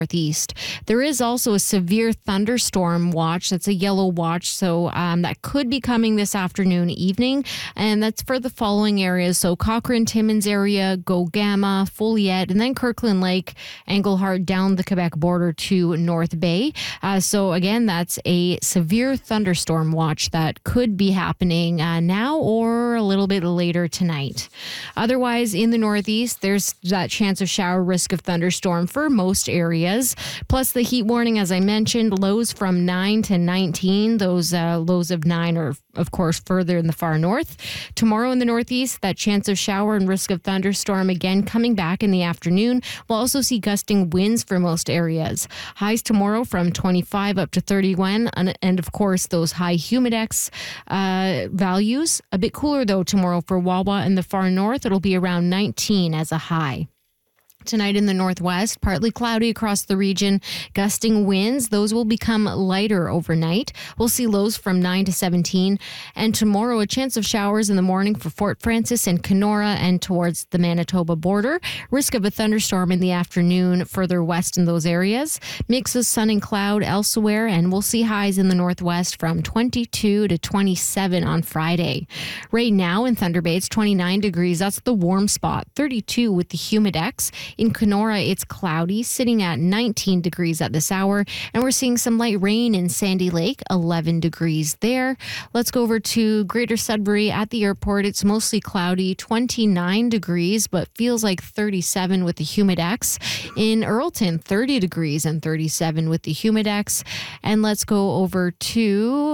Northeast. There is also a severe thunderstorm watch. That's a yellow watch. So that could be coming this afternoon, evening. And that's for the following areas. So Cochrane, Timmins area, Go-Gama, Folliet, and then Kirkland Lake, Englehart down the Quebec border to North Bay. So again, that's a severe thunderstorm watch that could be happening now or a little bit later tonight. Otherwise, in the Northeast, there's that chance of shower risk of thunderstorm for most areas. Plus the heat warning, as I mentioned, lows from 9 to 19. Those lows of 9 are, of course, further in the far north. Tomorrow in the Northeast, that chance of shower and risk of thunderstorm again coming back in the afternoon. We'll also see gusting winds for most areas. Highs tomorrow from 25 up to 31. And of course, those high humidex values. A bit cooler, though, tomorrow for Wawa in the far north. It'll be around 19 as a high. Tonight in the northwest, partly cloudy across the region, gusting winds. Those will become lighter overnight. We'll see lows from 9 to 17. And tomorrow, a chance of showers in the morning for Fort Frances and Kenora and towards the Manitoba border. Risk of a thunderstorm in the afternoon further west in those areas. Mix of sun and cloud elsewhere, and we'll see highs in the northwest from 22 to 27 on Friday. Right now in Thunder Bay, it's 29 degrees. That's the warm spot. 32 with the humidex. In Kenora, it's cloudy, sitting at 19 degrees at this hour, and we're seeing some light rain in Sandy Lake, 11 degrees there. Let's go over to Greater Sudbury at the airport. It's mostly cloudy, 29 degrees, but feels like 37 with the humidex. In Earlton, 30 degrees and 37 with the humidex. And let's go over to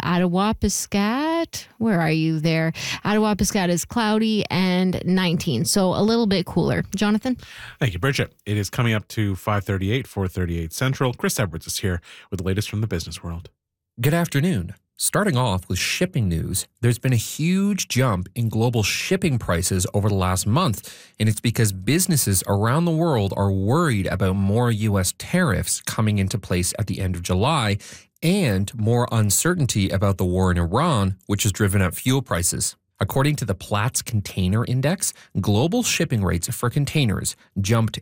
Attawapiskat. Where are you there? Attawapiskat is cloudy and 19, so a little bit cooler. Jonathan? Thank you, Bridget. It is coming up to 5:38, 4:38 Central. Chris Edwards is here with the latest from the business world. Good afternoon. Starting off with shipping news, there's been a huge jump in global shipping prices over the last month, and it's because businesses around the world are worried about more U.S. tariffs coming into place at the end of July and more uncertainty about the war in Iran, which has driven up fuel prices. According to the Platts Container Index, global shipping rates for containers jumped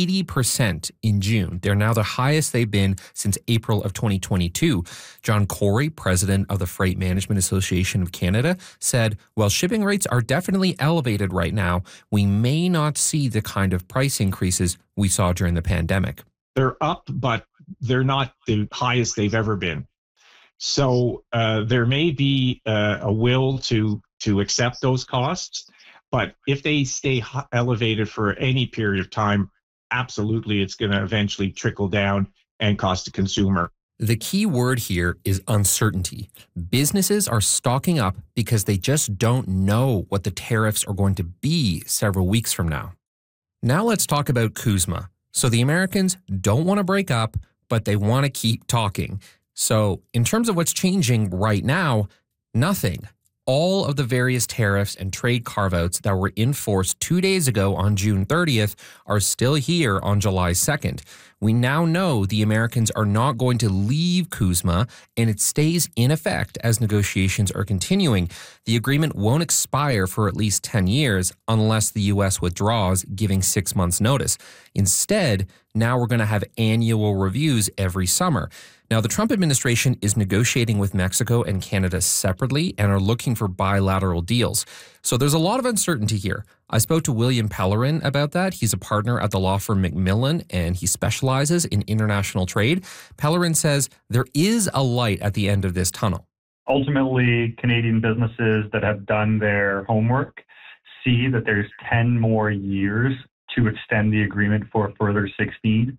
80% in June. They're now the highest they've been since April of 2022. John Corey, president of the Freight Management Association of Canada, said, while shipping rates are definitely elevated right now, we may not see the kind of price increases we saw during the pandemic. They're up, but they're not the highest they've ever been. So there may be a will to accept those costs, but if they stay elevated for any period of time, absolutely it's going to eventually trickle down and cost the consumer. The key word here is uncertainty. Businesses are stocking up because they just don't know what the tariffs are going to be several weeks from now. Now let's talk about CUSMA. So the Americans don't want to break up, but they want to keep talking. So in terms of what's changing right now, nothing. All of the various tariffs and trade carve-outs that were in force 2 days ago on June 30th are still here on July 2nd. We now know the Americans are not going to leave CUSMA, and it stays in effect as negotiations are continuing. The agreement won't expire for at least 10 years unless the U.S. withdraws, giving 6 months' notice. Instead, now we're going to have annual reviews every summer. Now, the Trump administration is negotiating with Mexico and Canada separately and are looking for bilateral deals. So there's a lot of uncertainty here. I spoke to William Pellerin about that. He's a partner at the law firm McMillan, and he specializes in international trade. Pellerin says there is a light at the end of this tunnel. Ultimately, Canadian businesses that have done their homework see that there's 10 more years to extend the agreement for a further 16.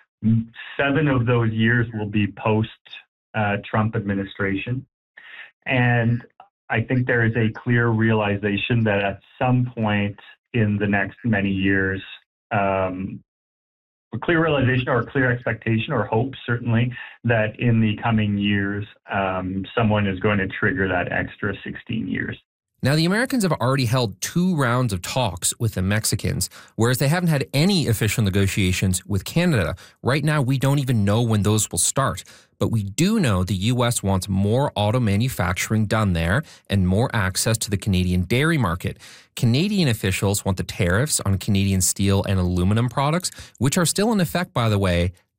7 of those years will be post-Trump administration. And I think there is a clear realization that at some point in the next many years, a clear realization or a clear expectation or hope, certainly, that in the coming years, someone is going to trigger that extra 16 years. Now, the Americans have already held 2 rounds of talks with the Mexicans, whereas they haven't had any official negotiations with Canada. Right now, we don't even know when those will start. But we do know the U.S. wants more auto manufacturing done there and more access to the Canadian dairy market. Canadian officials want the tariffs on Canadian steel and aluminum products, which are still in effect, by the way,